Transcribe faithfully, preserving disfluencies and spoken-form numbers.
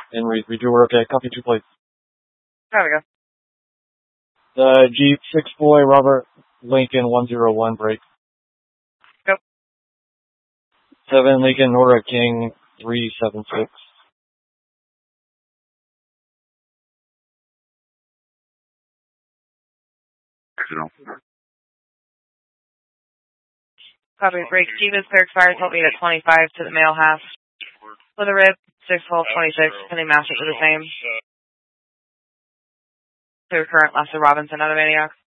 And we, we do work at copy two plates. There we go. The Jeep six boy Robert Lincoln one zero one break. Go. seven Lincoln Nora King three seven six. Copy, break. Jeep is clear, expires, hold me at twenty-five to the male half. With a rib, six twelve twenty-six, can they match it to the same? To current Lester Robinson, other maniac.